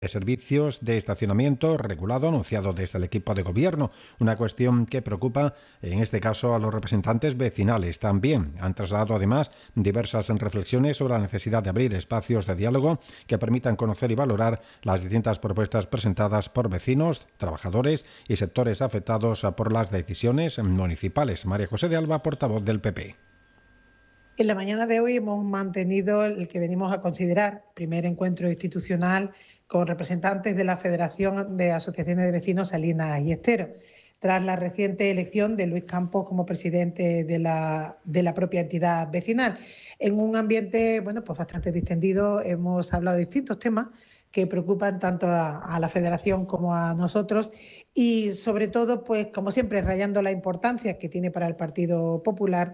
de servicios de estacionamiento regulado anunciado desde el equipo de gobierno, una cuestión que preocupa en este caso a los representantes vecinales. También han trasladado además diversas reflexiones sobre la necesidad de abrir espacios de diálogo que permitan conocer y valorar las distintas propuestas presentadas por vecinos, trabajadores y sectores afectados por las decisiones municipales. María José de Alba, portavoz del PP. En la mañana de hoy hemos mantenido el que venimos a considerar primer encuentro institucional con representantes de la Federación de Asociaciones de Vecinos Salinas y Estero, tras la reciente elección de Luis Campos como presidente de la propia entidad vecinal. En un ambiente pues bastante distendido hemos hablado de distintos temas que preocupan tanto a la Federación como a nosotros y sobre todo, pues como siempre, rayando la importancia que tiene para el Partido Popular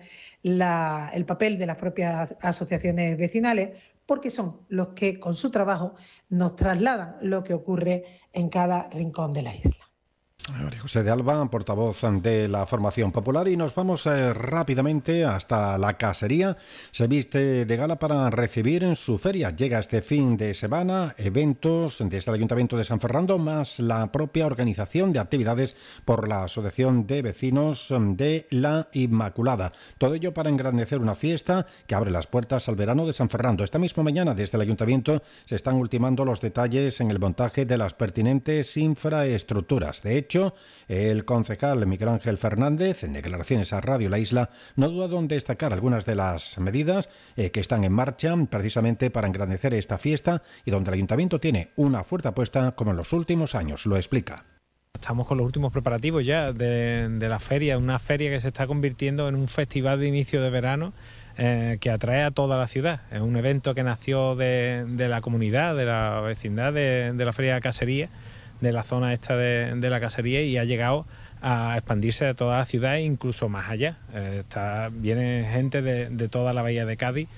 el papel de las propias asociaciones vecinales, porque son los que con su trabajo nos trasladan lo que ocurre en cada rincón de la isla. María José de Alba, portavoz de la Formación Popular, y nos vamos rápidamente hasta la Casería. Se viste de gala para recibir en su feria. Llega este fin de semana eventos desde el Ayuntamiento de San Fernando, más la propia organización de actividades por la Asociación de Vecinos de la Inmaculada. Todo ello para engrandecer una fiesta que abre las puertas al verano de San Fernando. Esta misma mañana desde el Ayuntamiento se están ultimando los detalles en el montaje de las pertinentes infraestructuras. De hecho, el concejal Miguel Ángel Fernández, en declaraciones a Radio La Isla, no ha dudado en destacar algunas de las medidas que están en marcha precisamente para engrandecer esta fiesta y donde el Ayuntamiento tiene una fuerte apuesta como en los últimos años. Lo explica. Estamos con los últimos preparativos ya de la feria, una feria que se está convirtiendo en un festival de inicio de verano que atrae a toda la ciudad. Es un evento que nació de la comunidad, de la vecindad de la Feria de Casería, de la zona esta de la Casería, y ha llegado a expandirse a toda la ciudad e incluso más allá. Viene gente de toda la bahía de Cádiz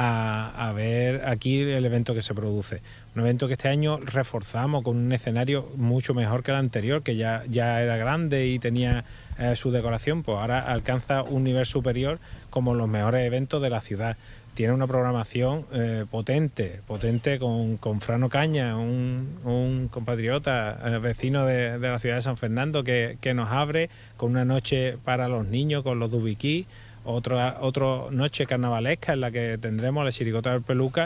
a ver aquí el evento que se produce. Un evento que este año reforzamos con un escenario mucho mejor que el anterior, que ya era grande y tenía su decoración, pues ahora alcanza un nivel superior como los mejores eventos de la ciudad. Tiene una programación potente con Fran Ocaña, un compatriota vecino de la ciudad de San Fernando que nos abre con una noche para los niños con los Dubiquí, otra noche carnavalesca en la que tendremos la chirigota del Peluca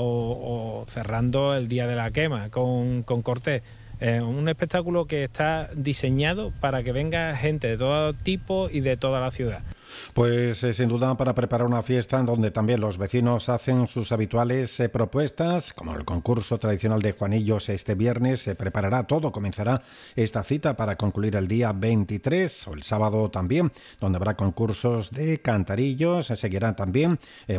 o cerrando el Día de la Quema con Cortés. Un espectáculo que está diseñado para que venga gente de todo tipo y de toda la ciudad. Pues sin duda para preparar una fiesta en donde también los vecinos hacen sus habituales propuestas, como el concurso tradicional de Juanillos este viernes. Se preparará todo, comenzará esta cita para concluir el día 23 o el sábado también, donde habrá concursos de cantarillos. Se seguirá también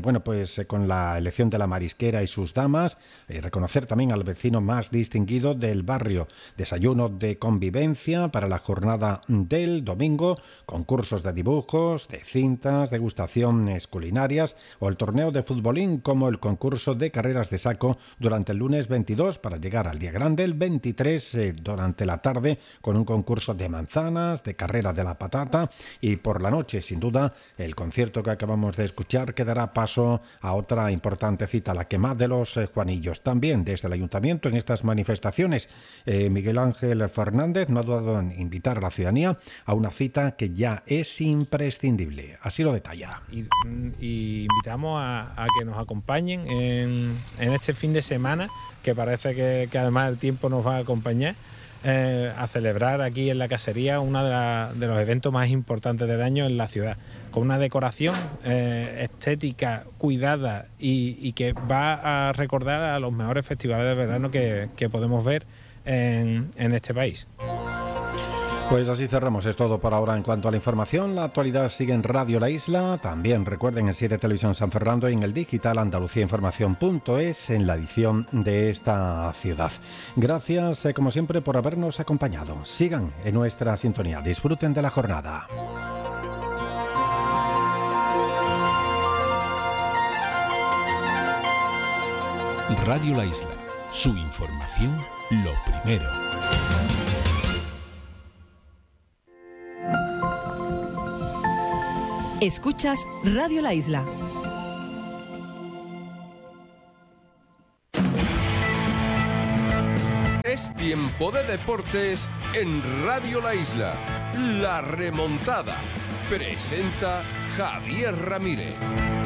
con la elección de la marisquera y sus damas, reconocer también al vecino más distinguido del barrio, desayuno de convivencia para la jornada del domingo, concursos de dibujos, de cintas, degustaciones culinarias o el torneo de futbolín, como el concurso de carreras de saco durante el lunes 22 para llegar al día grande el 23 durante la tarde con un concurso de manzanas, de carrera de la patata, y por la noche sin duda el concierto que acabamos de escuchar que dará paso a otra importante cita, la quema de los Juanillos. También desde el Ayuntamiento en estas manifestaciones Miguel Ángel Fernández no ha dudado en invitar a la ciudadanía a una cita que ya es imprescindible. Así lo detalla. Y invitamos a que nos acompañen en este fin de semana, que parece que además el tiempo nos va a acompañar, a celebrar aquí en la Casería uno de los eventos más importantes del año en la ciudad, con una decoración estética cuidada y que va a recordar a los mejores festivales de verano que podemos ver en este país. Pues así cerramos, es todo por ahora en cuanto a la información. La actualidad sigue en Radio La Isla, también recuerden en 7 Televisión San Fernando y en el digital andaluciainformación.es en la edición de esta ciudad. Gracias como siempre por habernos acompañado. Sigan en nuestra sintonía, disfruten de la jornada. Radio La Isla, su información lo primero. Escuchas Radio La Isla. Es tiempo de deportes en Radio La Isla. La remontada. Presenta Javier Ramírez.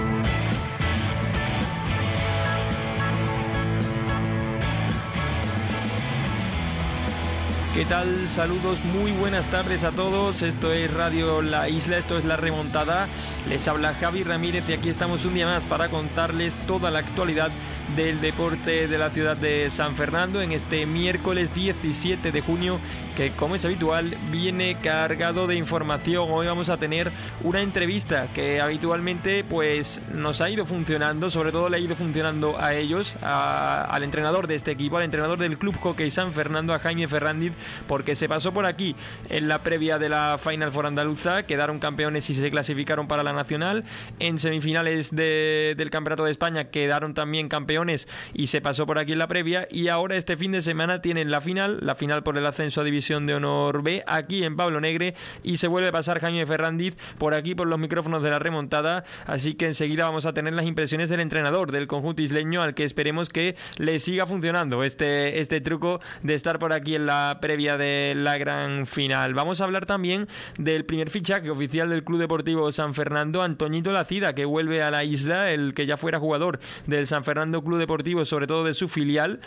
¿Qué tal? Saludos, muy buenas tardes a todos. Esto es Radio La Isla, esto es La Remontada. Les habla Javi Ramírez y aquí estamos un día más para contarles toda la actualidad del deporte de la ciudad de San Fernando en este miércoles 17 de junio, que como es habitual viene cargado de información. Hoy vamos a tener una entrevista que habitualmente pues nos ha ido funcionando, sobre todo le ha ido funcionando a ellos, al entrenador de este equipo, al entrenador del Club Hockey San Fernando, a Jaime Ferrandiz, porque se pasó por aquí en la previa de la Final Four andaluza, quedaron campeones y se clasificaron para la nacional, en semifinales del Campeonato de España quedaron también campeones y se pasó por aquí en la previa, y ahora este fin de semana tienen la final por el ascenso a División de Honor B aquí en Pablo Negre, y se vuelve a pasar Jaime Ferrandiz por aquí por los micrófonos de La Remontada, así que enseguida vamos a tener las impresiones del entrenador del conjunto isleño, al que esperemos que le siga funcionando este truco de estar por aquí en la previa de la gran final. Vamos a hablar también del primer fichaje oficial del Club Deportivo San Fernando, Antoñito Lacida, que vuelve a la isla, el que ya fuera jugador del San Fernando Club Deportivo, sobre todo de su filial.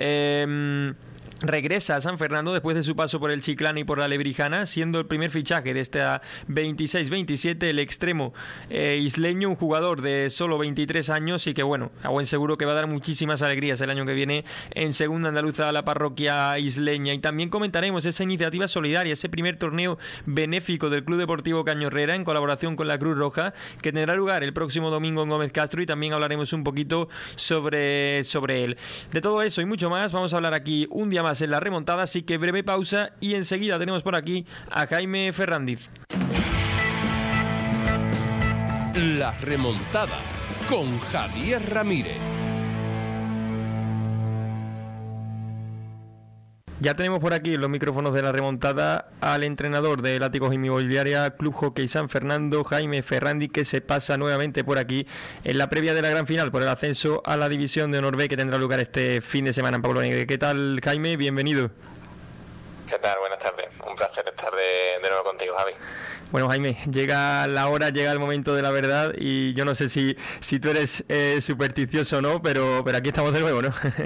Regresa a San Fernando después de su paso por el Chiclana y por la Lebrijana, siendo el primer fichaje de esta 26-27 el extremo isleño, un jugador de solo 23 años y que bueno, a buen seguro que va a dar muchísimas alegrías el año que viene en segunda andaluza a la parroquia isleña. Y también comentaremos esa iniciativa solidaria, ese primer torneo benéfico del Club Deportivo Cañorrera en colaboración con la Cruz Roja, que tendrá lugar el próximo domingo en Gómez Castro, y también hablaremos un poquito sobre él. De todo eso y mucho más vamos a hablar aquí un día más en La Remontada, así que breve pausa y enseguida tenemos por aquí a Jaime Ferrandiz. La Remontada con Javier Ramírez. Ya tenemos por aquí en los micrófonos de La Remontada al entrenador de Látigos Inmobiliaria Club Hockey San Fernando, Jaime Ferrandiz, que se pasa nuevamente por aquí en la previa de la gran final por el ascenso a la División de Honor B, que tendrá lugar este fin de semana en Pablo Negre. ¿Qué tal, Jaime? Bienvenido. ¿Qué tal? Buenas tardes. Un placer estar de nuevo contigo, Javi. Bueno, Jaime, llega la hora, llega el momento de la verdad, y yo no sé si tú eres supersticioso o no, pero aquí estamos de nuevo, ¿no?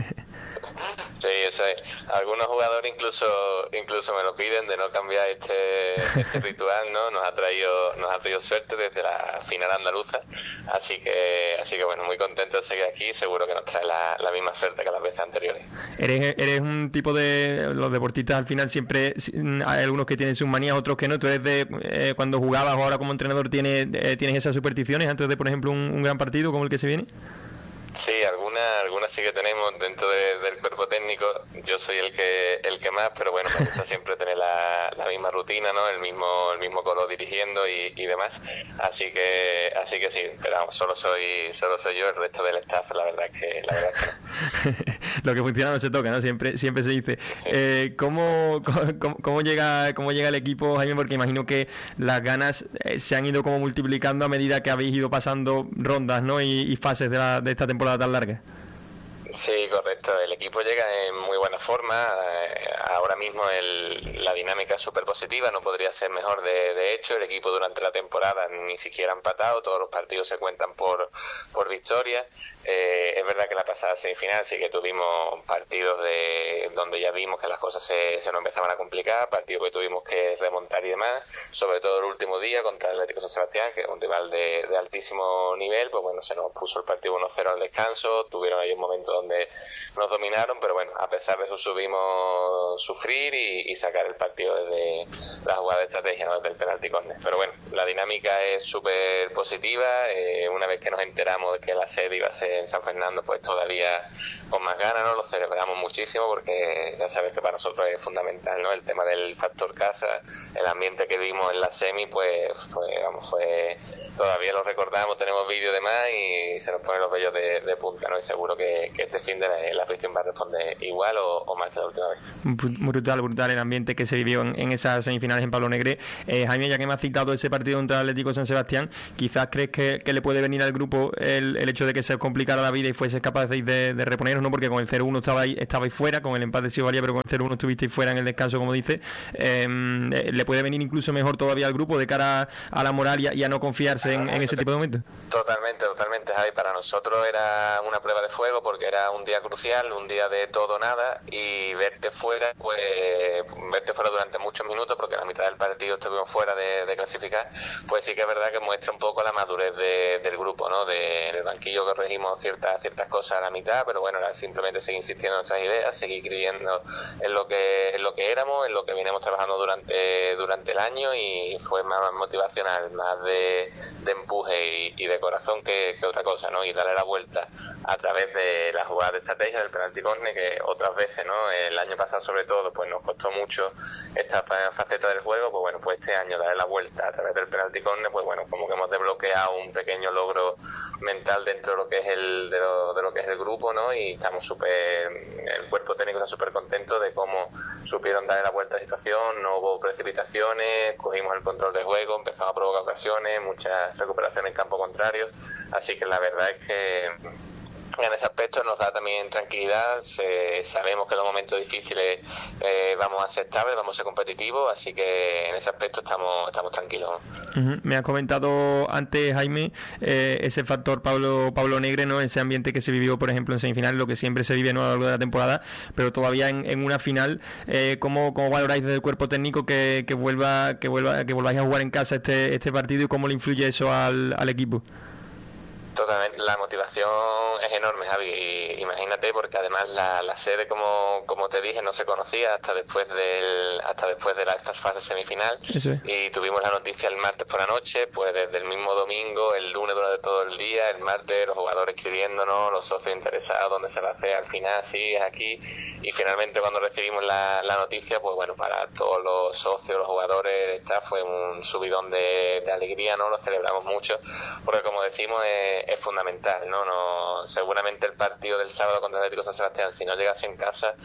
Sí, eso es. Algunos jugadores incluso me lo piden de no cambiar este ritual, ¿no? Nos ha traído suerte desde la final andaluza, así que bueno, muy contento de seguir aquí, seguro que nos trae la misma suerte que las veces anteriores. Eres un tipo de... Los deportistas al final siempre hay algunos que tienen sus manías, otros que no. Tú eres de cuando jugabas o ahora como entrenador tienes esas supersticiones antes de, por ejemplo, un gran partido como el que se viene. Sí, algunas sí que tenemos dentro del cuerpo técnico. Yo soy el que más, pero bueno, me gusta siempre tener la misma rutina, ¿no? El mismo color dirigiendo y demás. Así que sí, pero vamos, solo soy yo, el resto del staff, la verdad es que no. Lo que funciona no se toca, ¿no? Siempre se dice. Sí. ¿Cómo llega el equipo, Jaime? Porque imagino que las ganas se han ido como multiplicando a medida que habéis ido pasando rondas, ¿no? Y fases de esta temporada tan larga. Sí, correcto. El equipo llega en muy buena forma. Ahora mismo la dinámica es súper positiva, no podría ser mejor de hecho. El equipo durante la temporada ni siquiera ha empatado, todos los partidos se cuentan por victoria. Es verdad que la pasada semifinal sí que tuvimos partidos donde ya vimos que las cosas se nos empezaban a complicar, partidos que tuvimos que remontar y demás, sobre todo el último día contra el Atlético San Sebastián, que es un rival de altísimo nivel. Pues bueno, se nos puso el partido 1-0 al descanso, tuvieron ahí un momento donde nos dominaron, pero bueno, a pesar de eso subimos sufrir y sacar el partido desde la jugada de estrategia, ¿no? Desde el penalti córner. Pero bueno, la dinámica es súper positiva. Una vez que nos enteramos de que la sede iba a ser en San Fernando, pues todavía con más ganas, ¿no? Lo celebramos muchísimo porque ya sabes que para nosotros es fundamental, ¿no? El tema del factor casa, el ambiente que vimos en la semi, pues todavía lo recordamos, tenemos vídeo de más y se nos ponen los vellos de punta, ¿no? Y seguro que este este fin de la afición va a responder igual o más que la última vez. Brutal el ambiente que se vivió en esas semifinales en Pablo Negre. Jaime, ya que me has citado ese partido contra el Atlético San Sebastián, quizás crees que le puede venir al grupo el hecho de que se complicara la vida y fuese capaz de reponeros, ¿no? Porque con el 0-1 estabais fuera, con el empate sí valía, pero con el 0-1 estuvisteis fuera en el descanso, como dice. ¿Le puede venir incluso mejor todavía al grupo de cara a la moral y a no confiarse en ese tipo de momentos? Totalmente, Javi. Para nosotros era una prueba de fuego porque era un día crucial, un día de todo o nada, y verte fuera durante muchos minutos, porque la mitad del partido estuvimos fuera de clasificar, pues sí que es verdad que muestra un poco la madurez del grupo, ¿no? En el banquillo corregimos ciertas cosas a la mitad, pero bueno, era simplemente seguir insistiendo en nuestras ideas, seguir creyendo en lo que éramos, en lo que venimos trabajando durante el año, y fue más motivacional, más de empuje y de corazón que otra cosa, ¿no? Y darle la vuelta a través de la jugada de estrategia del penalti córner, que otras veces, ¿no? El año pasado sobre todo, pues nos costó mucho esta faceta del juego. Pues bueno, pues este año darle la vuelta a través del penalti córner, pues bueno, como que hemos desbloqueado un pequeño logro mental dentro de lo que es de lo que es el grupo, ¿no? Y estamos el cuerpo técnico está súper contento de cómo supieron darle la vuelta a la situación. No hubo precipitaciones, cogimos el control del juego, empezamos a provocar ocasiones, muchas recuperaciones en campo contrario, así que la verdad es que en ese aspecto nos da también tranquilidad. Sabemos que en los momentos difíciles vamos a ser estables, vamos a ser competitivos, así que en ese aspecto estamos tranquilos. Me has comentado antes, Jaime, ese factor Pablo Negre, ¿no? Ese ambiente que se vivió, por ejemplo, en semifinal, lo que siempre se vive, ¿no? A lo largo de la temporada, pero todavía en una final, ¿cómo valoráis desde el cuerpo técnico que volváis a jugar en casa este partido, y cómo le influye eso al equipo? Totalmente, la motivación es enorme, Javi, y imagínate, porque además la sede, como te dije, no se conocía hasta después de esta fase semifinal. Sí. Y tuvimos la noticia el martes por la noche, pues desde el mismo domingo, el lunes durante todo el día, el martes los jugadores escribiéndonos, los socios interesados, dónde se va a hacer al final, sí, es aquí, y finalmente cuando recibimos la noticia, pues bueno, para todos los socios, los jugadores, fue un subidón de alegría, ¿no? Lo celebramos mucho, porque como decimos, es fundamental, ¿no? Seguramente el partido del sábado contra el Atlético San Sebastián, si no llegase en casa,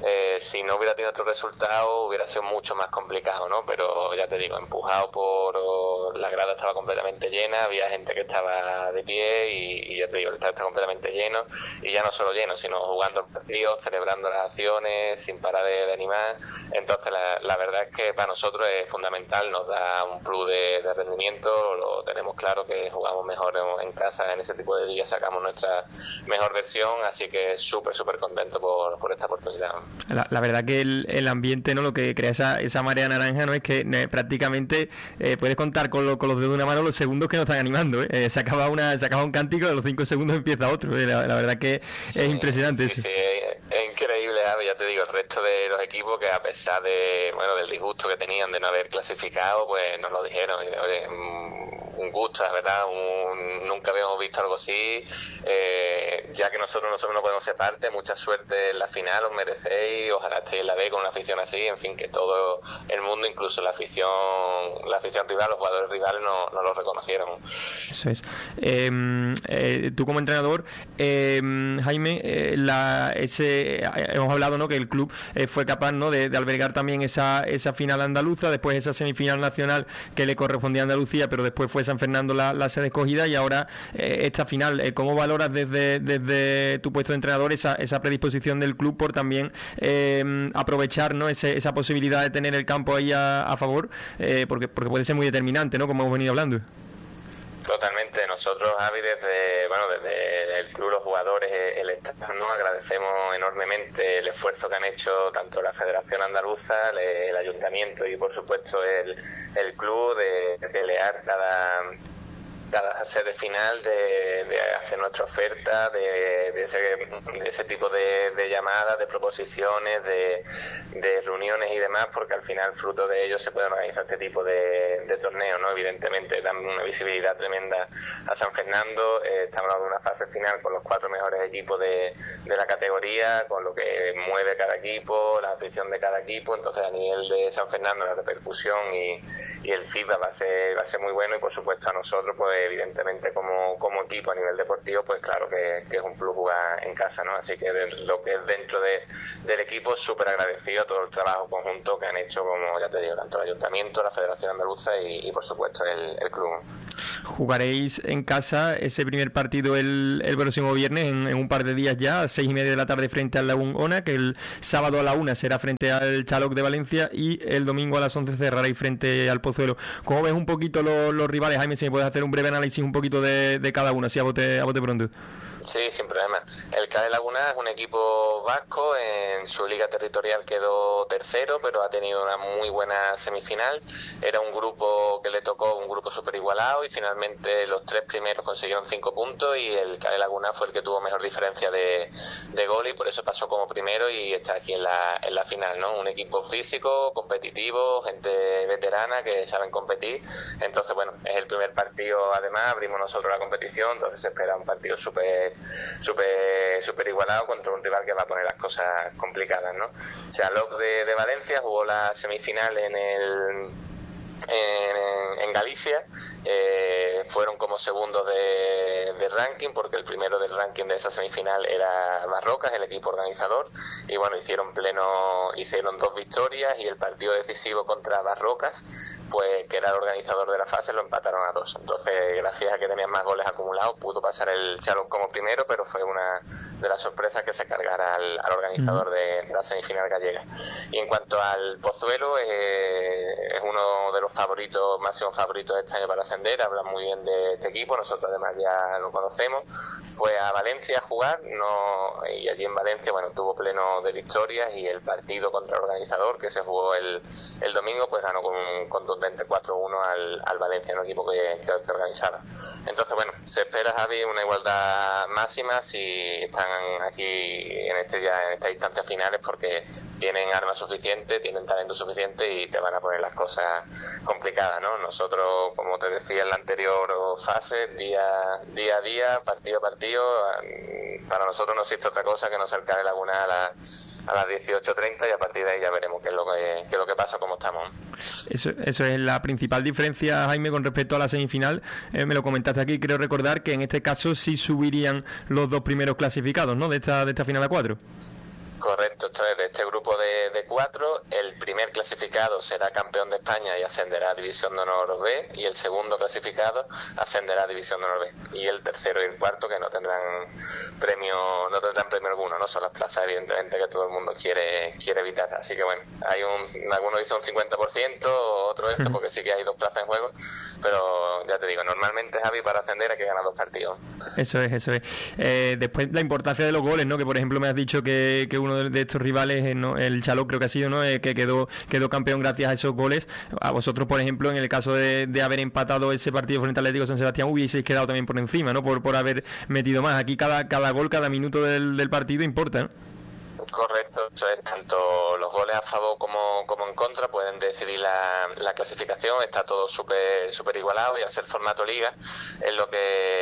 si no hubiera tenido otro resultado, hubiera sido mucho más complicado, ¿no? Pero ya te digo, empujado por la grada estaba completamente llena, había gente que estaba de pie y ya te digo, el estadio está completamente lleno, y ya no solo lleno, sino jugando el partido, celebrando las acciones, sin parar de animar. Entonces la verdad es que para nosotros es fundamental, nos da un plus de rendimiento, lo tenemos claro que jugamos mejor en casa. En ese tipo de días sacamos nuestra mejor versión, así que súper contento por esta oportunidad. La verdad que el ambiente, ¿no? Lo que crea esa marea naranja, ¿no? Es que prácticamente puedes contar con los dedos de una mano los segundos que nos están animando, ¿eh? Se acaba un cántico, a los 5 segundos empieza otro, ¿eh? La verdad que sí, es impresionante. Sí, es increíble, ¿sabes? Ya te digo, el resto de los equipos, que a pesar del disgusto que tenían de no haber clasificado, pues nos lo dijeron. Oye, un gusto, la verdad, nunca habíamos visto algo así, ya que nosotros no podemos ser parte. Mucha suerte en la final, os merecéis, ojalá estéis en la B con una afición así, en fin, que todo el mundo, incluso la afición rival, los jugadores rivales no lo reconocieron. Eso es. Tú como entrenador, Jaime, hemos hablado, ¿no? Que el club fue capaz, ¿no? de albergar también esa final andaluza, después esa semifinal nacional que le correspondía a Andalucía, pero después fue San Fernando la sede escogida, y ahora esta final. ¿Cómo valoras desde tu puesto de entrenador esa predisposición del club por también aprovechar, ¿no? esa posibilidad de tener el campo ahí a favor, porque puede ser muy determinante, ¿no? Como hemos venido hablando? Totalmente. Nosotros, Javi, desde el club, los jugadores, el staff, ¿no? Agradecemos enormemente el esfuerzo que han hecho tanto la Federación Andaluza, el Ayuntamiento y por supuesto el club, de pelear cada sede final, de hacer nuestra oferta, de ese tipo de llamadas, de proposiciones, de reuniones y demás, porque al final fruto de ello se pueden organizar este tipo de torneos, ¿no? Evidentemente dan una visibilidad tremenda a San Fernando. Estamos hablando de una fase final con los 4 mejores equipos de la categoría, con lo que mueve cada equipo, la afición de cada equipo. Entonces, a nivel de San Fernando, la repercusión y el feedback va a ser muy bueno, y por supuesto a nosotros pues evidentemente como equipo a nivel deportivo, pues claro que es un plus jugar en casa, ¿no? Así que lo que es dentro del equipo, súper agradecido a todo el trabajo conjunto que han hecho, como ya te digo, tanto el Ayuntamiento, la Federación Andaluza y por supuesto el club. Jugaréis en casa ese primer partido el próximo viernes, en un par de días ya, a 6:30 de la tarde frente al Lagún Ona, que el sábado a la 1 será frente al Chaloc de Valencia y el domingo a las 11 cerraréis frente al Pozuelo. ¿Cómo ves un poquito los rivales, Jaime? Si me puedes hacer un breve análisis un poquito de cada uno, así a bote pronto. Sí, sin problema. El CAE Laguna es un equipo vasco, en su liga territorial quedó tercero, pero ha tenido una muy buena semifinal. Era un grupo que le tocó, un grupo súper igualado, y finalmente los 3 primeros consiguieron 5 puntos y el CAE Laguna fue el que tuvo mejor diferencia de gol y por eso pasó como primero y está aquí en la final, ¿no? Un equipo físico, competitivo, gente veterana que saben competir. Entonces, bueno, es el primer partido, además, abrimos nosotros la competición, entonces se espera un partido súper igualado contra un rival que va a poner las cosas complicadas, ¿no? O sea, Chaloc de Valencia jugó la semifinal en Galicia, fueron como segundos de ranking, porque el primero del ranking de esa semifinal era Barrocas, el equipo organizador, y bueno, hicieron 2 victorias, y el partido decisivo contra Barrocas, pues que era el organizador de la fase, lo empataron a 2. Entonces, gracias a que tenían más goles acumulados, pudo pasar el Chaloc como primero, pero fue una de las sorpresas que se cargara al organizador de la semifinal gallega. Y en cuanto al Pozuelo, es uno de los máximos favoritos de este año para ascender. Hablan muy bien de este equipo, nosotros además ya lo conocemos. Fue a Valencia a jugar, y allí en Valencia, bueno, tuvo pleno de victorias, y el partido contra el organizador, que se jugó el domingo, pues ganó con un contundente 4-1 al Valencia, un equipo que organizaba. Entonces, bueno, se espera, Javi, una igualdad máxima si están aquí en estas instancias finales, porque tienen armas suficientes, tienen talento suficiente y te van a poner las cosas complicadas, ¿no? Nosotros, como te decía en la anterior fase, día a día, partido a partido, para nosotros no existe otra cosa que no ser CAE Laguna a las 18:30, y a partir de ahí ya veremos qué es lo que pasa, cómo estamos. Eso es la principal diferencia, Jaime, con respecto a la semifinal. Me lo comentaste aquí, creo recordar que en este caso sí subirían los 2 primeros clasificados, ¿no? De esta final a 4. Correcto, esto es de este grupo de 4. El primer clasificado será campeón de España y ascenderá a División de Honor B, y el segundo clasificado ascenderá a División de Honor B, y el tercero y el cuarto, que no tendrán premio alguno, no son las plazas evidentemente que todo el mundo quiere evitar. Así que bueno, algunos dicen un 50%, otros esto, porque sí que hay 2 plazas en juego, pero ya te digo, normalmente, Javi, para ascender hay que ganar 2 partidos. Eso es. Después la importancia de los goles, ¿no? Que por ejemplo me has dicho que uno de estos rivales, el Chaloc creo que ha sido, ¿no? Que quedó campeón gracias a esos goles. A vosotros, por ejemplo, en el caso de haber empatado ese partido frente al Atlético San Sebastián, hubieseis quedado también por encima, ¿no? Por haber metido más. Aquí cada gol, cada minuto del partido importa, ¿no? Correcto, eso es, tanto los goles a favor como en contra pueden decidir la clasificación. Está todo súper igualado, y al ser formato liga es lo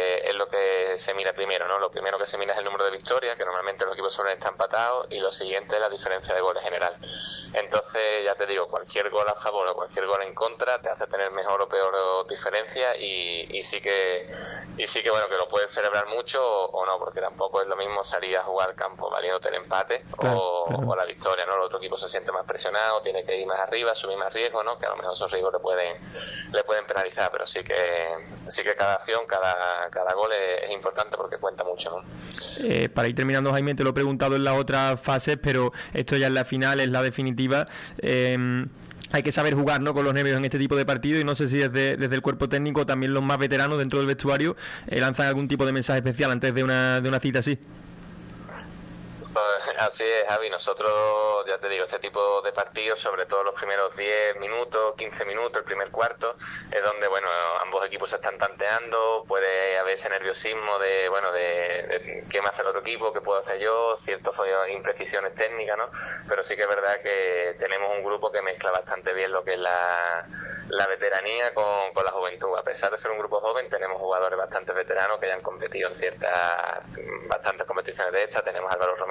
que se mira primero, ¿no? Lo primero que se mira es el número de victorias, que normalmente los equipos suelen estar empatados, y lo siguiente es la diferencia de goles general. Entonces, ya te digo, cualquier gol a favor o cualquier gol en contra te hace tener mejor o peor diferencia, y sí que bueno, que lo puedes celebrar mucho o no, porque tampoco es lo mismo salir a jugar al campo valiéndote el empate o la victoria, ¿no? El otro equipo se siente más presionado, tiene que ir más arriba, asumir más riesgo, ¿no? Que a lo mejor esos riesgos le pueden penalizar, pero sí que cada acción, cada gol es importante, porque cuenta mucho, ¿no? Para ir terminando, Jaime, te lo he preguntado en las otras fases, pero esto ya es la final, es la definitiva. Hay que saber jugar, ¿no?, con los nervios en este tipo de partidos, y no sé si desde el cuerpo técnico, también los más veteranos dentro del vestuario, lanzan algún tipo de mensaje especial antes de una cita así. Así es, Javi. Nosotros, ya te digo, este tipo de partidos, sobre todo los primeros 10 minutos, 15 minutos, el primer cuarto, es donde, bueno, ambos equipos se están tanteando, puede haber ese nerviosismo de qué me hace el otro equipo, qué puedo hacer yo, ciertas imprecisiones técnicas, ¿no? Pero sí que es verdad que tenemos un grupo que mezcla bastante bien lo que es la veteranía con la juventud. A pesar de ser un grupo joven, tenemos jugadores bastante veteranos que ya han competido en bastantes competiciones de estas. Tenemos a Álvaro Romero, que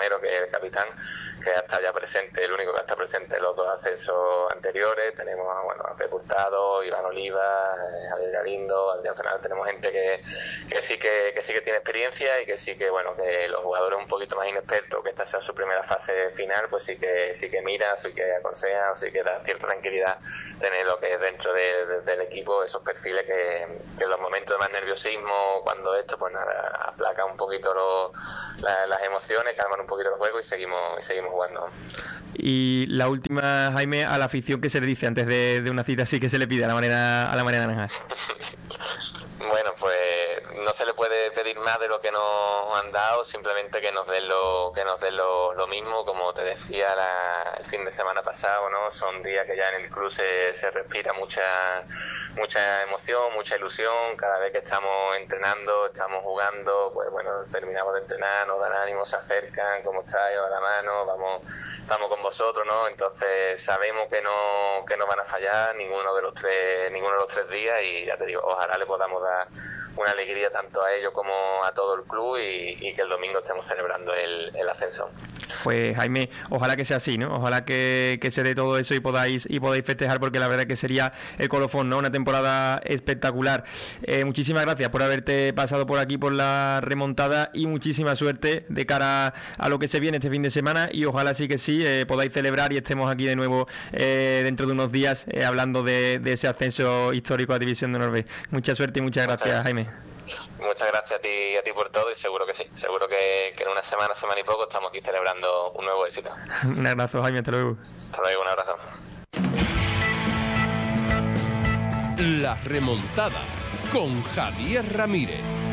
el capitán, que ha estado ya presente, el único que ha estado presente en los 2 ascensos anteriores. Tenemos a Pep Hurtado, Iván Oliva, Javier Galindo, Adrián Fernández. Tenemos gente que sí que tiene experiencia y que sí que que los jugadores un poquito más inexpertos, que esta sea su primera fase final, pues sí que mira, sí que aconseja, sí que da cierta tranquilidad tener lo que es dentro del equipo, esos perfiles que en los momentos de más nerviosismo, cuando esto pues nada, aplaca un poquito las emociones, calman un poquito el juego y seguimos jugando. Y la última, Jaime, a la afición, ¿qué se le dice antes de una cita así que se le pide a la manera Naranjas? Bueno, pues no se le puede pedir más de lo que nos han dado, simplemente que nos den lo mismo, como te decía el fin de semana pasado, ¿no? Son días que ya en el club se respira mucha emoción, mucha ilusión. Cada vez que estamos entrenando, estamos jugando, pues bueno, terminamos de entrenar, nos dan ánimo, se acercan, ¿cómo estáis? A la mano, estamos con vosotros, ¿no? Entonces sabemos que no van a fallar ninguno de los tres días, y ya te digo, ojalá le podamos dar una alegría tanto a ellos como a todo el club, y que el domingo estemos celebrando el ascenso. Pues Jaime, ojalá que sea así, ¿no? Ojalá que se dé todo eso y podáis festejar, porque la verdad que sería el colofón, ¿no? Una temporada espectacular. Muchísimas gracias por haberte pasado por aquí por la remontada, y muchísima suerte de cara a lo que se viene este fin de semana, y ojalá sí que sí podáis celebrar y estemos aquí de nuevo dentro de unos días hablando de ese ascenso histórico a División de Honor. Mucha suerte y muchas gracias, Jaime. Muchas gracias a ti por todo, y seguro que sí, seguro que en una semana y poco estamos aquí celebrando un nuevo éxito. Un abrazo, Jaime, hasta luego. Hasta luego, un abrazo. La remontada con Javier Ramírez.